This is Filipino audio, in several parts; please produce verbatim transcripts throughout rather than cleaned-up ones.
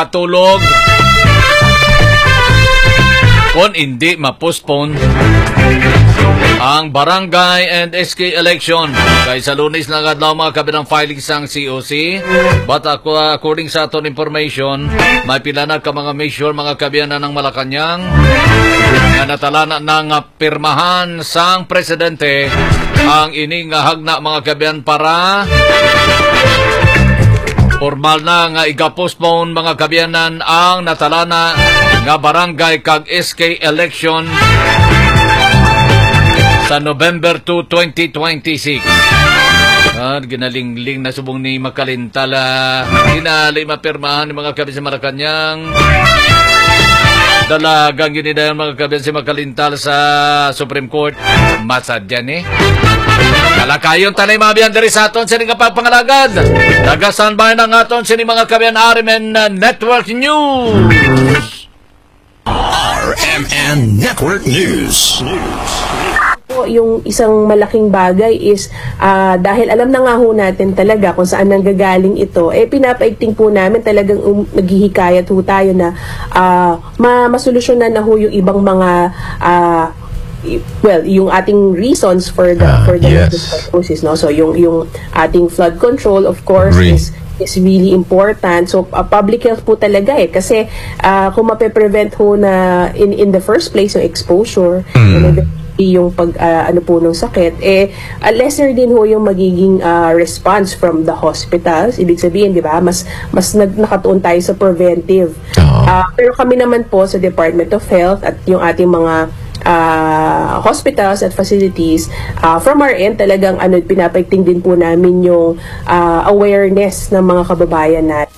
Matulog kung hindi ma-postpone ang barangay and S K election. Kaya sa Lunes lang adlaw mga kabinang filing sang C O C. But uh, according sa aton information, may pila na ka mga measure mga kabiyanan ng Malacañang na natalana ng pirmahan sang presidente ang ining hagna mga kabiyan para formal na nga iga-postpone mga kabiyanan ang natalana nga barangay kag S K election sa November second, twenty twenty-six. At ginalingling na subong ni Makalintala. Ginali mapirmahan ni mga kabiyan sa Malacañang. Dalagang ginidayan mga kabiyan si Makalintala sa Supreme Court. Masadyan eh. Kalakayon tanay mga biyan dari sa aton sining pagpangalagad. Dagasan ba ng aton sining mga kabiyan R M N Network News. R M N Network News. Yung isang malaking bagay is uh, dahil alam na nga ho natin talaga kung saan nanggagaling ito, eh pinapaigting po namin talagang um, naghihikayat ho tayo na uh, ma masolusyonan na ho yung ibang mga uh, well, yung ating reasons for the uh, for the yes. process, no? So yung yung ating flood control of course Green. is is really important. So uh, public health po talaga eh kasi uh, kung mape-prevent ho na in in the first place yung exposure mm. and yung pag uh, ano po ng sakit eh uh, lesser din ho yung magiging uh, response from the hospitals. Ibig sabihin, di ba, mas mas nag nakatuon tayo sa preventive. Oh. Uh, pero kami naman po sa Department of Health at yung ating mga uh, hospitals at facilities, uh, from our end talagang ano pinapagting din po namin yung uh, awareness ng mga kababayan natin.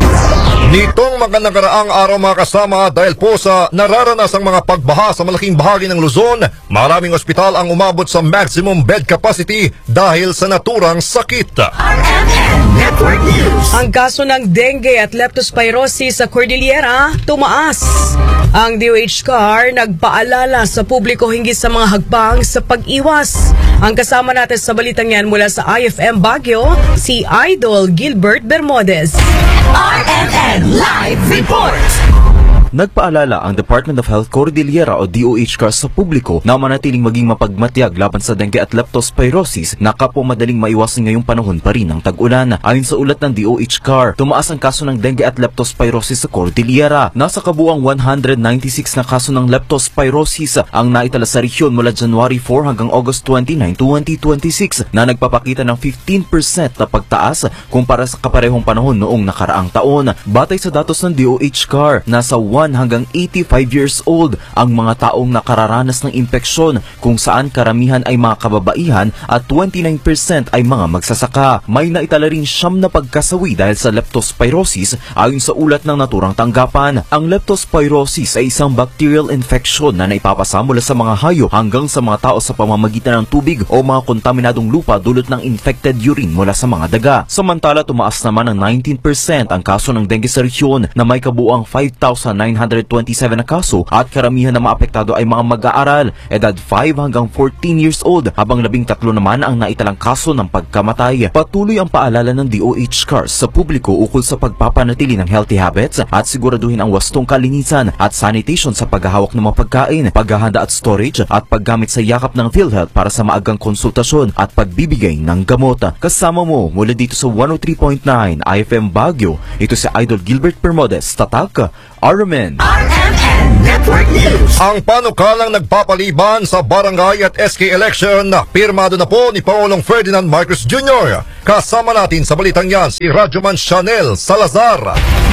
Nitong mga nagaraang araw mga kasama, dahil po sa nararanasang mga pagbaha sa malaking bahagi ng Luzon, maraming ospital ang umabot sa maximum bed capacity dahil sa naturang sakit. R M N Network News. Ang kaso ng dengue at leptospirosis sa Cordillera tumaas. Ang D O H C A R nagpaalala sa publiko hinggil sa mga hagbang sa pag-iwas. Ang kasama natin sa balitang yan mula sa I F M Baguio, si Idol Gilbert Bermudez. R M N Live Report. Nagpaalala ang Department of Health Cordillera o D O H C A R sa publiko na manatiling maging mapagmatyag laban sa dengue at leptospirosis na kapwa madaling maiwasan ngayong panahon pa rin ng tag-ulan. Ayon sa ulat ng D O H C A R, tumaas ang kaso ng dengue at leptospirosis sa Cordillera. Nasa kabuang one hundred ninety-six na kaso ng leptospirosis ang naitala sa rehiyon mula January four hanggang August twenty-nine, twenty twenty-six na nagpapakita ng fifteen percent na pagtaas kumpara sa kaparehong panahon noong nakaraang taon. Batay sa datos ng D O H C A R, nasa one hanggang eighty-five years old ang mga taong nakararanas ng impeksyon kung saan karamihan ay mga kababaihan at twenty-nine percent ay mga magsasaka. May naitala rin siyam na pagkasawi dahil sa leptospirosis ayon sa ulat ng naturang tanggapan. Ang leptospirosis ay isang bacterial infection na naipapasa mula sa mga hayop hanggang sa mga tao sa pamamagitan ng tubig o mga kontaminadong lupa dulot ng infected urine mula sa mga daga. Samantala, tumaas naman ng nineteen percent ang kaso ng dengue sa rehiyon na may kabuang five thousand nine hundred twenty-seven na kaso at karamihan na maapektado ay mga mag-aaral, edad five hanggang fourteen years old, habang labing tatlo naman ang naitalang kaso ng pagkamatay. Patuloy ang paalala ng D O H C A R sa publiko ukol sa pagpapanatili ng healthy habits at siguraduhin ang wastong kalinisan at sanitation sa paghahawak ng mga pagkain, paghahanda at storage at paggamit sa yakap ng PhilHealth para sa maagang konsultasyon at pagbibigay ng gamot. Kasama mo mula dito sa one oh three point nine I F M Baguio, ito si Idol Gilbert Bermudez, Tatak, R M N. R M N Network News. Ang panukalang nagpapaliban sa barangay at S K election, pirmado na po ni Pangulong Ferdinand Marcos Junior Kasama natin sa balitang yan si Radyoman Chanel Salazar.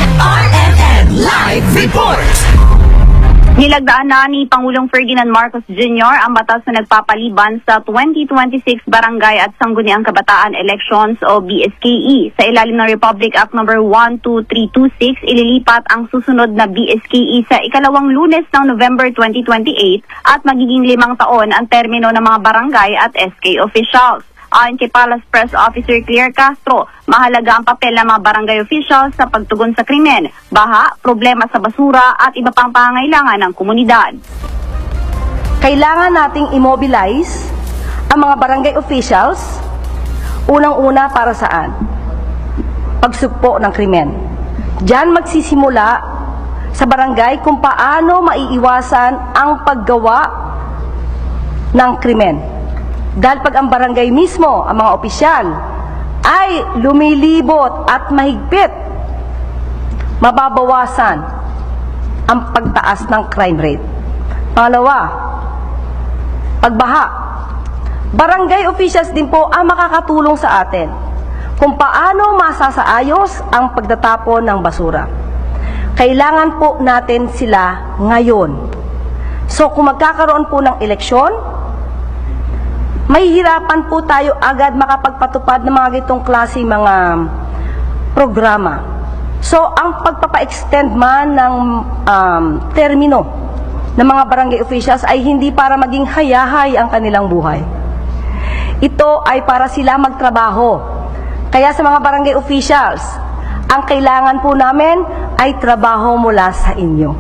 R M N Live Report. Nilagdaan na ni Pangulong Ferdinand Marcos Junior ang batas na nagpapaliban sa twenty twenty-six Barangay at Sangguniang Kabataan Elections o B S K E. Sa ilalim ng Republic Act number one two three two six, ililipat ang susunod na B S K E sa ikalawang Lunes ng November twenty twenty-eight at magiging limang taon ang termino ng mga barangay at S K officials. Ayon kay Palace Press Officer Claire Castro, mahalaga ang papel ng mga barangay officials sa pagtugon sa krimen, baha, problema sa basura at iba pang pangangailangan ng komunidad. Kailangan nating immobilize ang mga barangay officials, unang-una para saan? Pagsugpo ng krimen. Diyan magsisimula sa barangay kung paano maiiwasan ang paggawa ng krimen. Dahil pag ang barangay mismo, ang mga opisyal, ay lumilibot at mahigpit, mababawasan ang pagtaas ng crime rate. Pangalawa, pagbaha. Barangay officials din po ang makakatulong sa atin kung paano masasaayos ang pagtatapon ng basura. Kailangan po natin sila ngayon. So kung magkakaroon po ng eleksyon, mahihirapan po tayo agad makapagpatupad ng mga gitong klase mga programa. So ang pagpapa-extend man ng um, termino ng mga barangay officials ay hindi para maging hayahay ang kanilang buhay. Ito ay para sila magtrabaho. Kaya sa mga barangay officials, ang kailangan po namin ay trabaho mula sa inyo.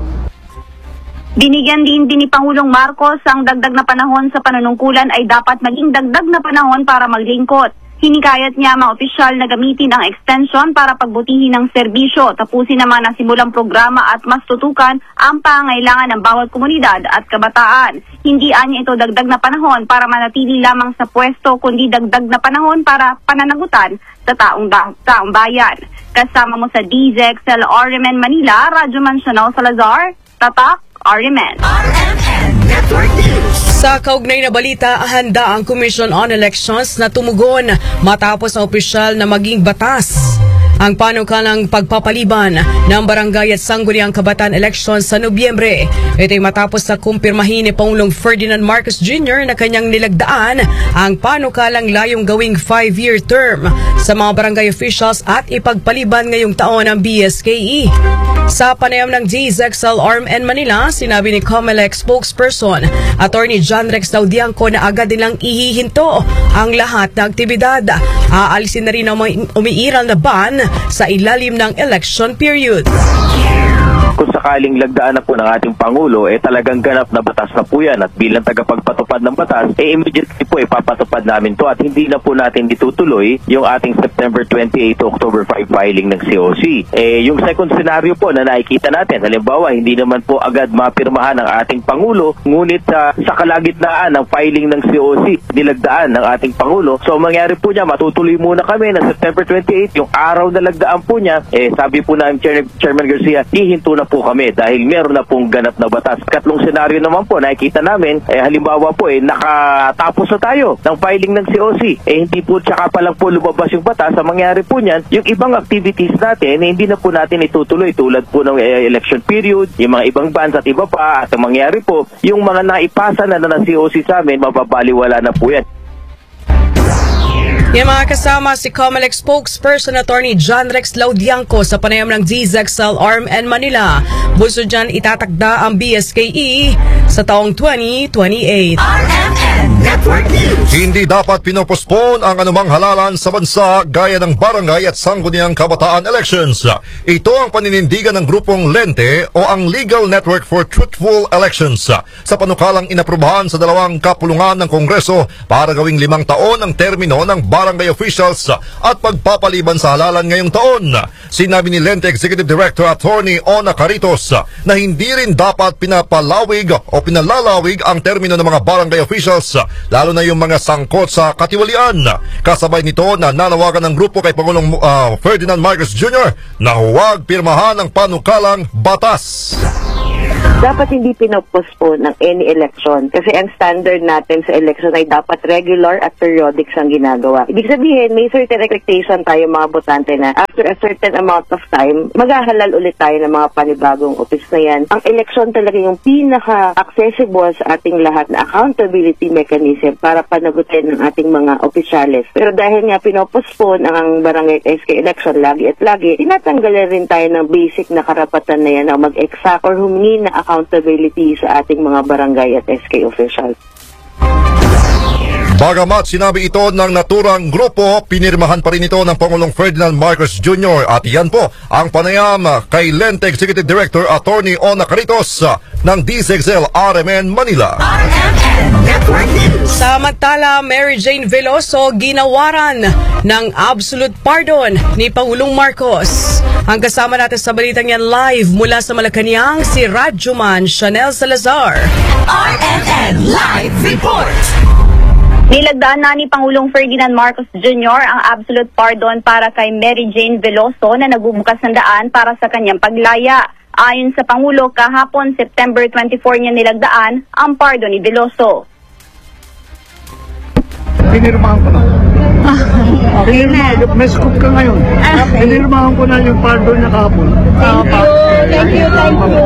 Binigyan din din ni Pangulong Marcos ang dagdag na panahon sa panunungkulan ay dapat maging dagdag na panahon para maglingkod. Hinikayat niya mga opisyal na gamitin ang extension para pagbutihin ng serbisyo, tapusin naman ang simulang programa at mas tutukan ang pangailangan ng bawat komunidad at kabataan. Hindi anya ito dagdag na panahon para manatili lamang sa pwesto, kundi dagdag na panahon para pananagutan sa taong, da- taong bayan. Kasama mo sa D Z X L R M N Manila, Radyo Mansional Salazar, Tatak, R M N. R M N Network News. Sa kaugnay na balita, handa ang Commission on Elections na tumugon matapos ang opisyal na maging batas ang panukalang pagpapaliban ng barangay at sangguniang kabataan elections sa Nobyembre. Ito'y matapos na kumpirmahin ni Pangulong Ferdinand Marcos Junior na kanyang nilagdaan ang panukalang layong gawing five-year term sa mga barangay officials at ipagpaliban ngayong taon ng B S K E. Sa panayam ng D Z X L R M N Manila, sinabi ni COMELEC spokesperson Attorney John Rex Laudianco na agad nilang ihihinto ang lahat ng aktibidad. Aalisin na rin ang umiiral na ban sa ilalim ng election period. Kung sakaling lagdaan na po ng ating Pangulo, eh talagang ganap na batas na po yan. At bilang tagapagpatupad ng batas, eh immediately po ipapatupad namin to at hindi na po natin ditutuloy yung ating September twenty-eight to October five filing ng C O C. Eh yung second scenario po na nakikita natin, halimbawa hindi naman po agad mapirmahan ng ating Pangulo, ngunit uh, sa kalagitnaan ng filing ng C O C, nilagdaan ng ating Pangulo. So mangyari po niya, matutuloy muna kami ng September twenty-eight, yung araw na lagdaan po niya, eh sabi po namin Chair- Chairman Garcia, hihinto na po kami dahil meron na pong ganap na batas. Katlong senaryo naman po, nakikita namin, eh, halimbawa po, eh, nakatapos na tayo ng filing ng C O C. Eh, hindi po tsaka pa lang po lumabas yung batas. Ang mangyari po niyan, yung ibang activities natin, eh, hindi na po natin itutuloy tulad po ng eh, election period, yung mga ibang bans at iba pa. At ang mangyari po, yung mga naipasa na na ng C O C sa amin, mababaliwala na po yan. Yung mga kasama si COMELEC spokesperson Attorney John Rex Laudianco sa panayam ng D Z X L R M N Manila. Buso dyan itatakda ang B S K E sa taong twenty twenty-eight. R M N Network News. Hindi dapat pinopospon ang anumang halalan sa bansa gaya ng barangay at sangguniang kabataan elections. Ito ang paninindigan ng grupong Lente o ang Legal Network for Truthful Elections sa panukalang inaprubahan sa dalawang kapulungan ng Kongreso para gawing limang taon ang termino ng barangay officials at pagpapaliban sa halalan ngayong taon. Sinabi ni Lente Executive Director Attorney Ona Caritos na hindi rin dapat pinapalawig o pinalalawig ang termino ng mga barangay officials, lalo na yung mga sangkot sa katiwalian. Kasabay nito na nanawagan ng grupo kay Pangulong uh, Ferdinand Marcos Junior na huwag pirmahan ang panukalang batas. Dapat hindi pinopospone ng any election kasi ang standard natin sa election ay dapat regular at periodic ang ginagawa. Ibig sabihin, may certain expectation tayo mga botante na after a certain amount of time, maghahalal ulit tayo ng mga panibagong office na yan. Ang election talaga yung pinaka-accessible sa ating lahat na accountability mechanism para panagutin ng ating mga opisyales. Pero dahil nga pinopospone ang barangay S K election lagi at lagi, tinatanggalan rin tayo ng basic na karapatan na yan na mag-exact or humingi na accountability sa ating mga barangay at S K officials. Bagamat sinabi ito ng naturang grupo, pinirmahan pa rin ito ng Pangulong Ferdinand Marcos Junior At yan po ang panayam kay Lente Executive Director Attorney Ona Caritos ng D Z X L R M N Manila. R M N Network News. Samantala, Mary Jane Veloso ginawaran ng absolute pardon ni Pangulong Marcos. Ang kasama natin sa balitang yan live mula sa Malacanang, si Radyoman Chanel Salazar. R M N Live Report. Nilagdaan na ni Pangulong Ferdinand Marcos Junior ang absolute pardon para kay Mary Jane Veloso na nagbubukas ng daan para sa kanyang paglaya. Ayon sa Pangulo, kahapon September twenty-fourth niya nilagdaan ang pardon ni Veloso. Pinirmahan ko na. Okay na. May scoop ka ngayon. Okay. Pinirmahan ko na yung pardon niya kahapon. Thank you, thank you, thank you.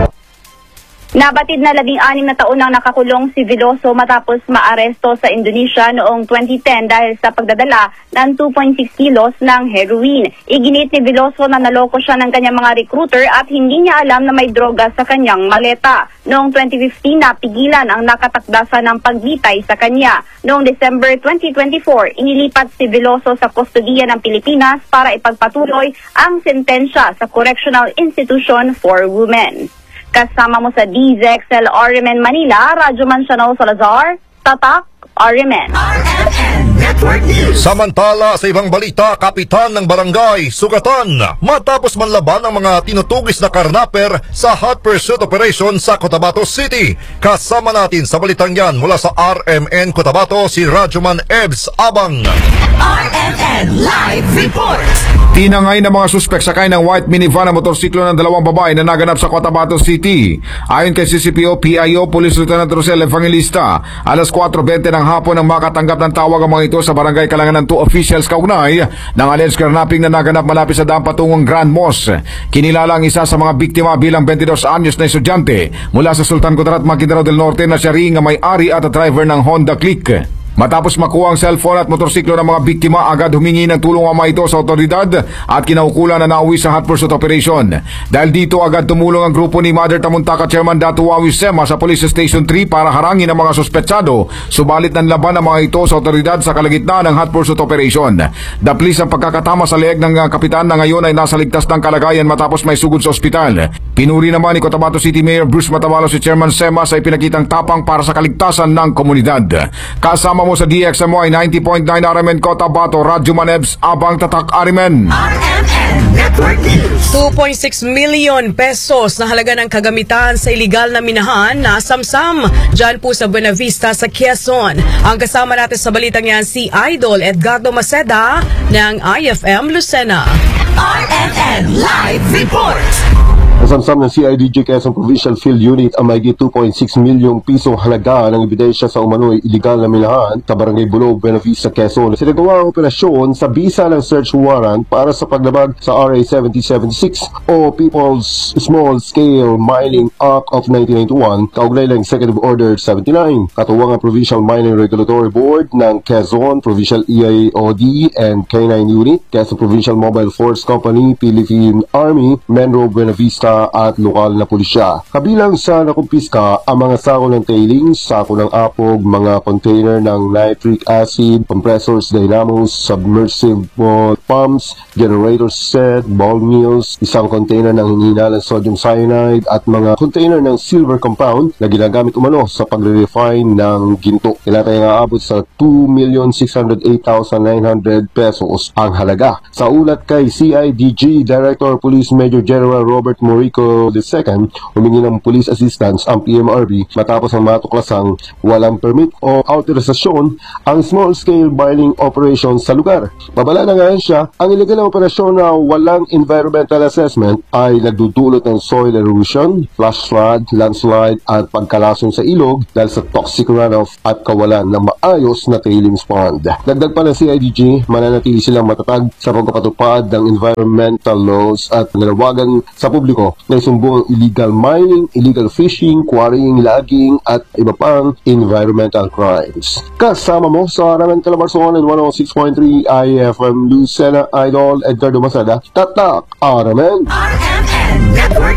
Nabatid na labing anim na taon nang nakakulong si Veloso matapos maaresto sa Indonesia noong twenty ten dahil sa pagdadala ng two point six kilos ng heroin. Iginit ni Veloso na naloko siya ng kanyang mga recruiter at hindi niya alam na may droga sa kanyang maleta. Noong twenty fifteen, napigilan ang nakatakdasan ng pagbitay sa kanya. Noong December twenty twenty-four, inilipat si Veloso sa kustodiya ng Pilipinas para ipagpatuloy ang sentensya sa Correctional Institution for Women. Kasama mo sa D Z X L R M N Manila, Radyoman Chanel Salazar, Tatak R M N. R M N Network News. Samantala, sa ibang balita, kapitan ng barangay sugatan matapos manlaban ang mga tinutugis na karnaper sa hot pursuit operation sa Cotabato City. Kasama natin sa balitang yan mula sa R M N Cotabato si Radyoman Ebs Abang. R M N Live Report. Tinangay ng mga suspek sakay ng white minivan na motorsiklo ng dalawang babae na naganap sa Cotabato City. Ayon kay C C P O P I O Police Lieutenant Rosel Evangelista, alas kwatro bente ng hapon nang makatanggap ng tawag ang mga ito sa barangay Kalangan ng two officials kaugnay ng alleged kidnapping na naganap malapit sa daan patungong Grand Mosque. Kinilala ang isa sa mga biktima bilang twenty-dos anyos na estudyante mula sa Sultan Kudarat, Maguindanao del Norte na siya ring ang may-ari at driver ng Honda Click. Matapos makuha ang cellphone at motorsiklo ng mga biktima, agad humingi ng tulong ang mga ito sa otoridad at kinaukulan na nauwi sa hot pursuit operation. Dahil dito, agad tumulong ang grupo ni Mother Tamuntaka Chairman Datu Wawi Sema sa Police Station three para harangin ang mga suspetsado. Subalit nanlaban ang mga ito sa otoridad sa kalagitnaan ng hot pursuit operation. Daplis ang pagkakatama sa leeg ng kapitan na ngayon ay nasa ligtas ng kalagayan matapos may sugod sa ospital. Pinuri naman ni Cotabato City Mayor Bruce Matavalo si Chairman Sema sa ipinakitang tapang para sa kaligtasan ng komunidad. Kasama mo sa D X M Y ninety point nine R M N Cotabato, Radyoman Ebs Abang, Tatak R M N. R M N Network News. two point six million pesos na halaga ng kagamitan sa iligal na minahan na samsam dyan po sa Buena Vista sa Quezon. Ang kasama natin sa balitang yan si Idol Edgardo Maceda ng I F M Lucena. R M N Live Report. Nasamsam ng C I D G Quezon Provincial Field Unit ang mahigit two point six milyong pisong halaga ng ebidensya sa umano'y iligal na minahan sa Barangay Bulog, Buena Vista, Quezon. Sinagawa ang operasyon sa bisa ng search warrant para sa paglabag sa R A seventy seventy-six o People's Small Scale Mining Act of nineteen ninety-one, kaugnay ng Executive Order seventy-nine. Katuwang ang Provincial Mining Regulatory Board ng Quezon, Provincial E I O D and K nine Unit, Quezon Provincial Mobile Force Company, Philippine Army, Menro, Buena Vista at lokal na pulisya. Kabilang sa nakumpiska ang mga sako ng tailings, sako ng apog, mga container ng nitric acid, compressors, dynamos, submersible pumps, generator set, ball mills, isang container ng hinihinalang sodium cyanide at mga container ng silver compound na ginagamit umano sa pagre-refine ng ginto. Tinatayang aabot sa two million six hundred eight thousand nine hundred pesos ang halaga. Sa ulat kay C I D G Director Police Major General Robert Moore Rico the second, humingi ng police assistance ang P M R B matapos ang matuklasang walang permit o autorisasyon ang small-scale mining operation sa lugar. Babala na nga siya, ang illegal na operasyon na walang environmental assessment ay nagdudulot ng soil erosion, flash flood, landslide at pagkalason sa ilog dahil sa toxic runoff at kawalan ng maayos na tailings pond. Dagdag pa ng C I D G, mananatili silang matatag sa pagpapatupad ng environmental laws at nanawagan sa publiko na isumbong illegal mining, illegal fishing, quarrying, logging at iba pang environmental crimes. Kasama mo sa Aramen Calabarzon and one oh six point three I F M Lucena, Idol Edgardo Maceda, Tatak R M N. R M N Network News.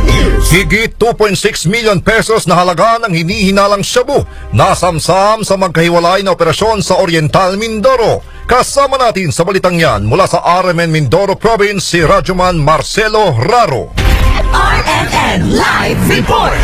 Higit two point six million pesos na halaga ng hinihinalang shabu nasamsam sa magkahiwalay na operasyon sa Oriental Mindoro. Kasama natin sa balitang yan mula sa R M N Mindoro Province si Radyoman Marcelo Raro. R M N Live Report.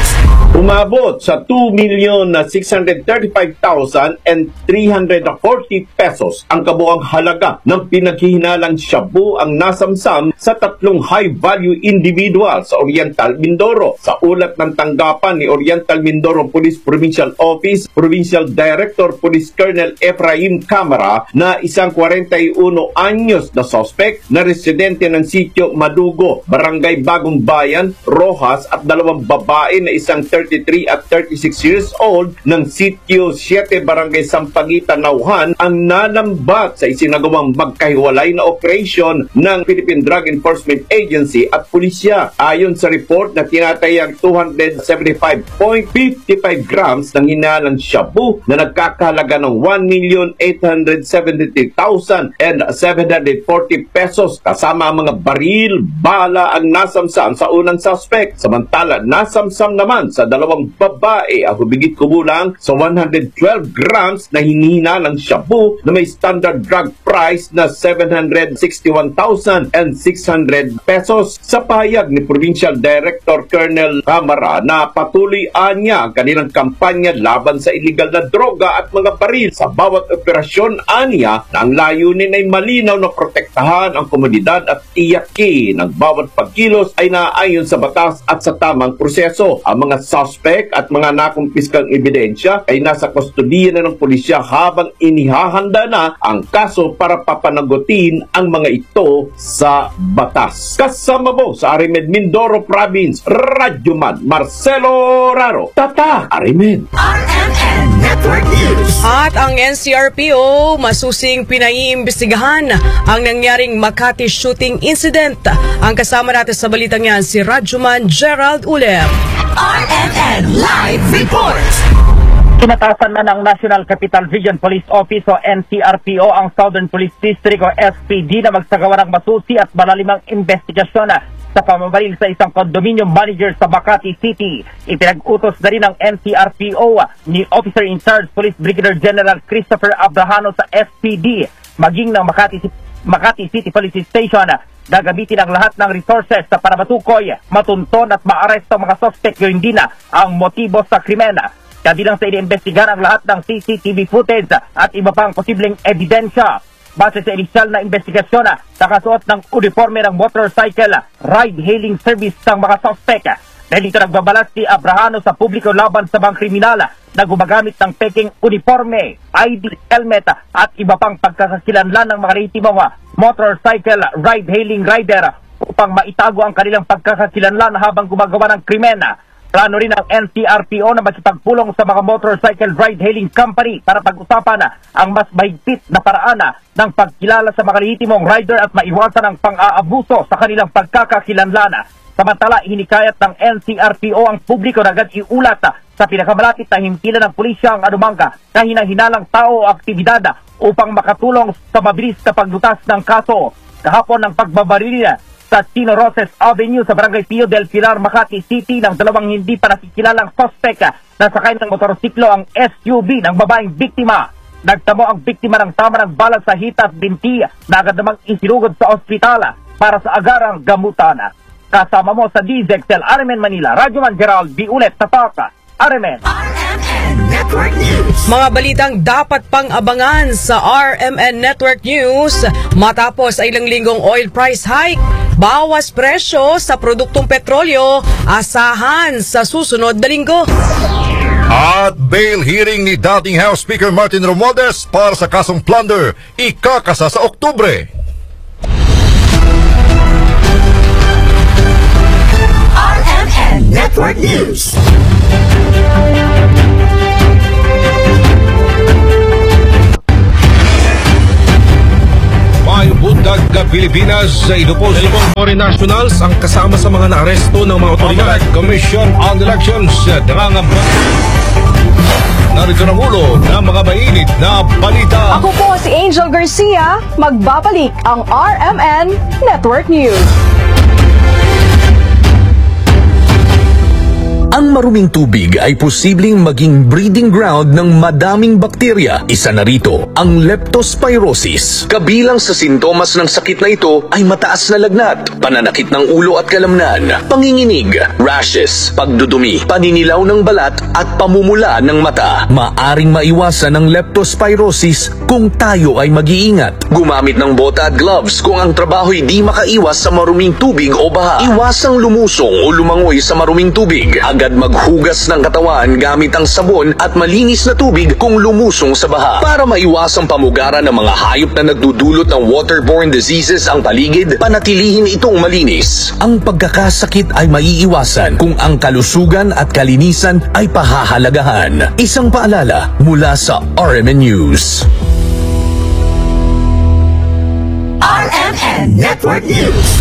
Umabot sa two million six hundred thirty-five thousand three hundred forty pesos ang kabuang halaga ng pinaghihinalang shabu ang nasamsam sa tatlong high-value individual sa Oriental Mindoro. Sa ulat ng tanggapan ni Oriental Mindoro Police Provincial Office, Provincial Director Police Colonel Efraim Camara na isang forty-one anyos na suspect na residente ng sitio Madugo, Barangay Bagong Bayan, Rojas at dalawang babae na isang thirty-three at thirty-six years old ng sitio Siete Barangay Sampaguita, Nauhan ang nalambat sa isinagawang magkahiwalay na operation ng Philippine Drug Enforcement Agency at pulisya. Ayon sa report na tinatayang two hundred seventy-five point five five grams ng hinalang shabu na nagkakahalaga ng one million eight hundred seventy-three thousand seven hundred forty pesos kasama ang mga baril, bala ang nasamsam sa unang suspect. Samantala, nasamsam naman sa dalawang babae ang humigit kumulang sa one hundred twelve grams na hinihina ng shabu na may standard drug price na seven hundred sixty-one thousand six hundred pesos. Sa pahayag ni Provincial Director Colonel Camara na patuloy anya ang kanilang kampanya laban sa iligal na droga at mga baril. Sa bawat operasyon anya na ang layunin ay malinaw na protektahan ang komunidad at tiyakin ng bawat pagkilos ay naayon sa batas at sa tamang proseso. Ang mga suspect at mga nakumpiskang ebidensya ay nasa kustodiya na ng pulisya habang inihahanda na ang kaso para papanagutin ang mga ito sa batas. Kasama mo sa R M N Mindoro Province, Radyoman Marcelo Raro. Tata, R M N. R M N Network News. At ang N C R P O masusing pinaiimbestigahan ang nangyaring Makati shooting incident. Ang kasama natin sa balitang yan si Radyoman Gerald Ulem. R M N Live Report. Kinatasan na ng National Capital Region Police Office o N C R P O ang Southern Police District o S P D na magsagawa ng masusi at malalimang investigasyon sa pamamaril sa isang condominium manager sa Makati City. Ipinag-utos na rin ng N C R P O ni Officer in Charge Police Brigadier General Christopher Abrahano sa S P D maging ng Makati, Makati City Police Station na gamitin ang lahat ng resources sa para matukoy, matunton at maaresto ang mga suspect yung hindi na ang motibo sa krimen. Kabilang sa iniimbestigahan ang lahat ng C C T V footage at iba pang posibleng ebidensya. Base sa inisyal na investigasyon, nakasuot ng uniforme ng motorcycle ride-hailing service ng mga suspect. Dahil ito nagbabalas si Abrahano sa publiko laban sa mga kriminal na gumagamit ng peking uniforme, I D, helmet at iba pang pagkakakilanlan ng mga rehitibong motorcycle ride-hailing rider upang maitago ang kanilang pagkakakilanlan habang gumagawa ng krimen. Plano rin ng N C R P O na makipagpulong sa mga motorcycle ride-hailing company para pag-usapan ang mas mahigpit na paraan ng pagkilala sa mga lehitimong rider at maiwasan ang pang-aabuso sa kanilang pagkakakilanlan. Samantala, hinikayat ng N C R P O ang publiko na agad iulat sa pinakamalapit na himpilan ng pulisya ang anumang kahinahinalang tao o aktibidad upang makatulong sa mabilis na paglutas ng kaso. Kahapon ng pagbabaril sa Chino Roses Avenue sa Barangay Pio del Pilar, Makati City ng dalawang hindi pa nakikilalang suspect na sakay ng motorsiklo ang S U V ng babaeng biktima. Nagtamo ang biktima ng tama ng bala sa hita at binti na agad namang isinugod sa ospital para sa agarang gamutan. Kasama mo sa D Z X L R M N Manila, Radyoman Gerald B. Ulet, Tapaka, R M N. R M N Network News. Mga balitang dapat pang abangan sa R M N Network News matapos ay ilang linggong oil price hike. Bawas presyo sa produktong petrolyo, asahan sa susunod na linggo. At bail hearing ni dating House Speaker Martin Romualdez para sa kasong plunder, ikakasa sa Oktubre. R M N Network News. May bundag ka Pilipinas sa inupos ng foreign nationals ang kasama sa mga naaresto ng mga otoridad. Commission on Elections nangangamba. Narito na ulo ng mga mainit na balita. Ako po si Angel Garcia, magbabalik ang R M N Network News. Ang maruming tubig ay posibleng maging breeding ground ng madaming bakterya. Isa na rito, ang leptospirosis. Kabilang sa sintomas ng sakit na ito ay mataas na lagnat, pananakit ng ulo at kalamnan, panginginig, rashes, pagdudumi, paninilaw ng balat at pamumula ng mata. Maaring maiwasan ang leptospirosis kung tayo ay mag-iingat. Gumamit ng bota at gloves kung ang trabaho'y di makaiwas sa maruming tubig o baha. Iwasang lumusong o lumangoy sa maruming tubig. Agad maghugas ng katawan gamit ang sabon at malinis na tubig kung lumusong sa baha. Para maiwasang pamugaran ng mga hayop na nagdudulot ng waterborne diseases ang paligid, panatilihin itong malinis. Ang pagkakasakit ay maiiwasan kung ang kalusugan at kalinisan ay pahahalagahan. Isang paalala mula sa R M N News. R M N Network News.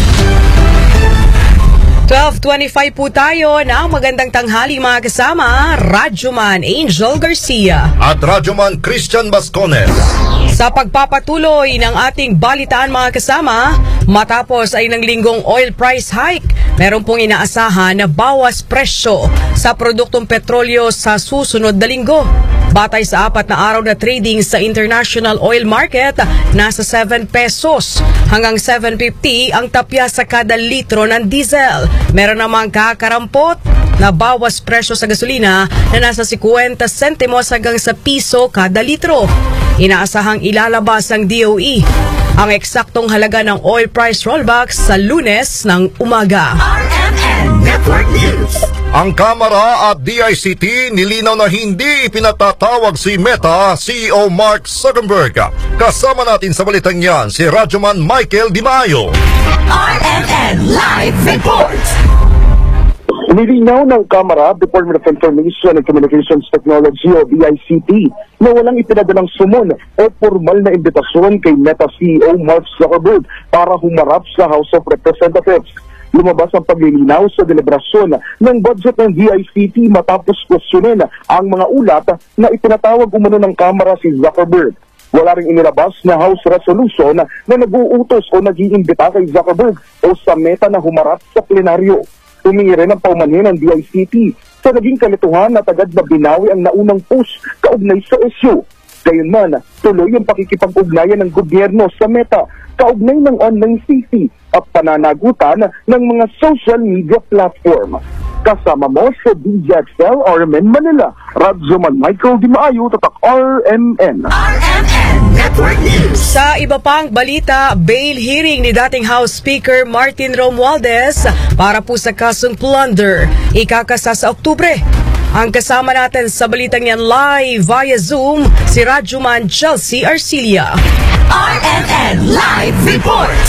twelve twenty-five po tayo na magandang tanghali mga kasama, Radyoman Angel Garcia at Radyoman Christian Bascones. Sa pagpapatuloy ng ating balitaan mga kasama, matapos ay ng linggong oil price hike, meron pong inaasahan na bawas presyo sa produktong petrolyo sa susunod na linggo. Batay sa apat na araw na trading sa international oil market, nasa seven pesos hanggang seven fifty ang tapya sa kada litro ng diesel. Meron namang kakarampot na bawas presyo sa gasolina na nasa fifty centimos hanggang sa piso kada litro. Inaasahang ilalabas ng D O E ang eksaktong halaga ng oil price rollback sa Lunes ng umaga. R M N Network News. Ang Kamara at D I C T nilinaw na hindi pinatatawag si Meta C E O Mark Zuckerberg. Kasama natin sa balitang yan si Radyoman Michael Di Mayo. R M N Live Report. Nilinaw ng Kamara, Department of Information and Communications Technology o D I C T na walang ipinadalang sumon o formal na imbitasyon kay Meta C E O Mark Zuckerberg para humarap sa House of Representatives. Lumabas ang paglilinaw sa deliberasyon ng budget ng D I C T matapos kwestiyonin ang mga ulat na ipinatawag umano ng Kamara si Zuckerberg. Wala ring inilabas na House Resolution na nag-uutos o nag-iimbita kay Zuckerberg o sa Meta na humarap sa plenaryo. Humingi rin ang paumanhin ng D I C T sa naging kalituhan at agad na binawi ang naunang push kaugnay sa issue. Gayunman, tuloy ang pakikipag-ugnayan ng gobyerno sa Meta kaugnay ng online safety at pananagutan ng mga social media platform. Kasama mo sa D J X L R M N Manila, Radyoman Michael Di Mayo, Tatak R M N. R M N Network News. Sa iba pang balita, bail hearing ni dating House Speaker Martin Romualdez para po sa kasong plunder ikakasa sa Oktubre. Ang kasama natin sa balitang yan live via Zoom, si Radyoman Chelsea Arcilia. R M N Live Report.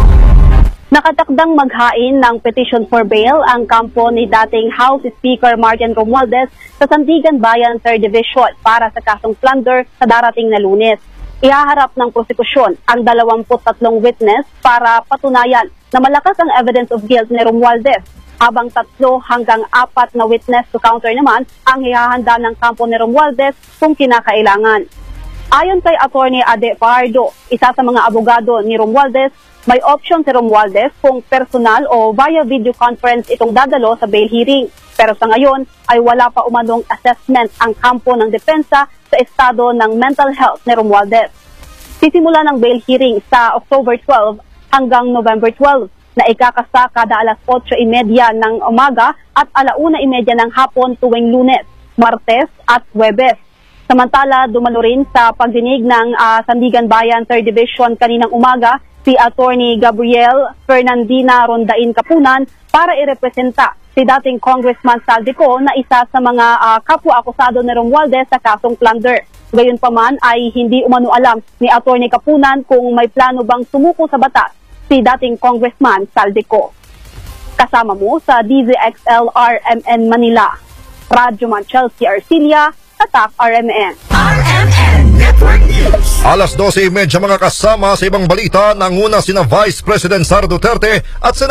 Nakatakdang maghain ng petition for bail ang kampo ni dating House Speaker Martin Romualdez sa Sandigan Bayan third Division para sa kasong plunder sa darating na Lunes. Ihaharap ng prosekusyon ang dalawampu't tatlong witness para patunayan na malakas ang evidence of guilt ni Romualdez, habang tatlo hanggang apat na witness to counter naman ang ihahanda ng kampo ni Romualdez kung kinakailangan. Ayon kay Attorney Ade Pardo, isa sa mga abogado ni Romualdez, may option si Romualdez kung personal o via video conference itong dadalo sa bail hearing. Pero sa ngayon ay wala pa umanong assessment ang kampo ng depensa sa estado ng mental health ni Romualdez. Sisimula ng bail hearing sa October twelve hanggang November twelve na ikakasa kada alas otso trenta ng umaga at alauna trenta ng hapon tuwing Lunes, Martes at Huwebes. Samantala, dumalo rin sa pagdinig ng uh, Sandigan Bayan third Division kaninang umaga si Attorney Gabriel Fernandina Rondain Kapunan para irepresenta si dating Congressman Saldico na isa sa mga uh, kapwa-akusado ni Romualdez sa kasong plunder. Gayunpaman ay hindi umano alam ni Attorney Kapunan kung may plano bang sumuko sa batas si dating Congressman Saldico. Kasama mo sa D Z X L R M N Manila, Radyoman Chelsea Arcilia, Tatak R M N. R M N Network News. Alas dose trenta mga kasama sa ibang balita, nanguna sina Vice President Sara Duterte at